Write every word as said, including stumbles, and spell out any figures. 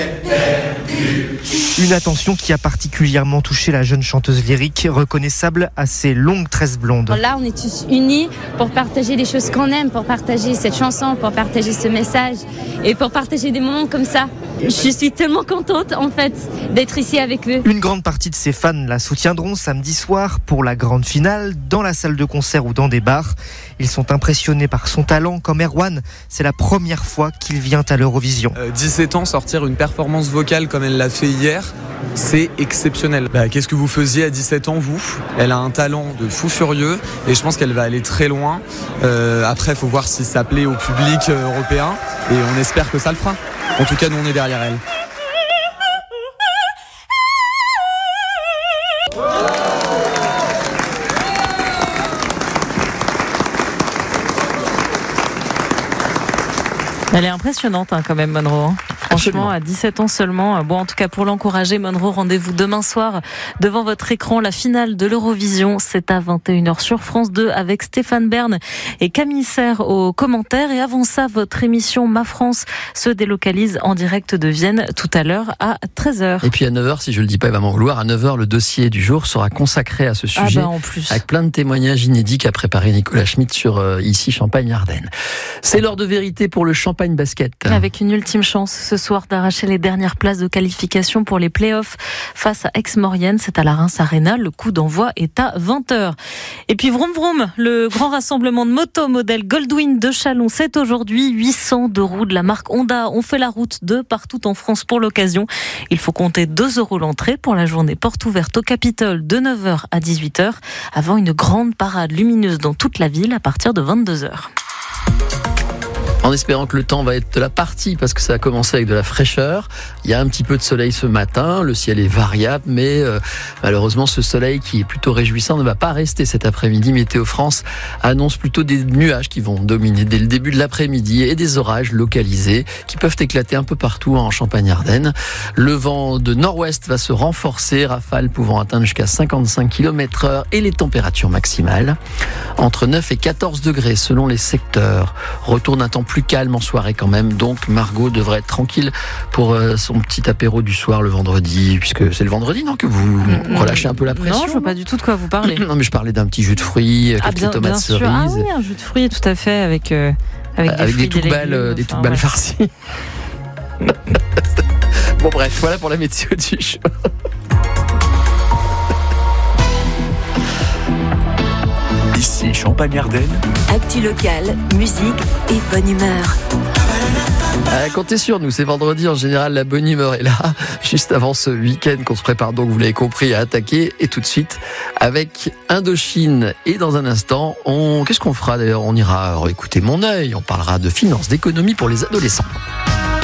Une attention qui a particulièrement touché la jeune chanteuse lyrique, reconnaissable à ses longues tresses blondes. Là, on est tous unis pour partager les choses qu'on aime, pour partager cette chanson, pour partager ce message et pour partager des moments comme ça. Je suis tellement contente, en fait, d'être ici avec eux. Une grande partie de ses fans la soutiendront samedi soir pour la grande finale, dans la salle de concert ou dans des bars. Ils sont impressionnés par son talent, comme Erwan. C'est la première fois qu'il vient à l'Eurovision. Euh, dix-sept ans, sortir une performance vocale comme elle l'a fait hier, c'est exceptionnel. Bah, qu'est-ce que vous faisiez à dix-sept ans, vous ? Elle a un talent de fou furieux et je pense qu'elle va aller très loin. Euh, après, il faut voir si ça plaît au public euh, européen et on espère que ça le fera. En tout cas, nous, on est derrière elle. Elle est impressionnante hein, quand même, Monroe. Hein. Franchement, à dix-sept ans seulement. Bon, en tout cas, pour l'encourager, Monroe, rendez-vous demain soir devant votre écran. La finale de l'Eurovision, c'est à vingt et une heures sur France deux avec Stéphane Bern et Camille Serre aux commentaires. Et avant ça, votre émission Ma France se délocalise en direct de Vienne tout à l'heure à treize heures. Et puis à neuf heures, si je le dis pas, il va m'en vouloir. À neuf heures, le dossier du jour sera consacré à ce sujet. Ah bah en plus. Avec plein de témoignages inédits qu'a préparé Nicolas Schmitt sur euh, ici Champagne-Ardenne. C'est l'heure de vérité pour le Champagne Basket. Avec une ultime chance ce soir d'arracher les dernières places de qualification pour les playoffs face à Aix-Maurienne. C'est à la Reims Arena. Le coup d'envoi est à vingt heures. Et puis vroom vroom, le grand rassemblement de moto modèle Goldwyn de Chalon, c'est aujourd'hui. huit cents de roues de la marque Honda ont fait la route de partout en France pour l'occasion. Il faut compter deux euros l'entrée pour la journée porte ouverte au Capitole de neuf heures à dix-huit heures avant une grande parade lumineuse dans toute la ville à partir de vingt-deux heures. En espérant que le temps va être de la partie, parce que ça a commencé avec de la fraîcheur. Il y a un petit peu de soleil ce matin, le ciel est variable, mais euh, malheureusement ce soleil qui est plutôt réjouissant ne va pas rester cet après-midi. Météo France annonce plutôt des nuages qui vont dominer dès le début de l'après-midi et des orages localisés qui peuvent éclater un peu partout en Champagne-Ardenne. Le vent de nord-ouest va se renforcer, rafales pouvant atteindre jusqu'à cinquante-cinq kilomètres heure et les températures maximales entre neuf et quatorze degrés selon les secteurs. Retour d'un temps plus calme en soirée quand même, donc Margot devrait être tranquille pour euh, son petit apéro du soir le vendredi, puisque c'est le vendredi, non, que vous mmh, relâchez un peu la pression. Non, je vois pas du tout de quoi vous parlez. Non, mais je parlais d'un petit jus de fruits, quelques ah, bien, tomates bien cerises. Sûr. Ah oui, un jus de fruits, tout à fait, avec, euh, avec, avec des, des toutes balles, légumes, des enfin, toutes balles ouais. farcies. Bon bref, voilà pour la météo du jour. Ici Champagne-Ardenne. Actu locale, musique et bonne humeur. Euh, comptez sur nous, c'est vendredi, en général la bonne humeur est là, juste avant ce week-end qu'on se prépare donc, vous l'avez compris, à attaquer. Et tout de suite avec Indochine. Et dans un instant, on... qu'est-ce qu'on fera d'ailleurs ? On ira écouter Mon œil, on parlera de finances, d'économie pour les adolescents.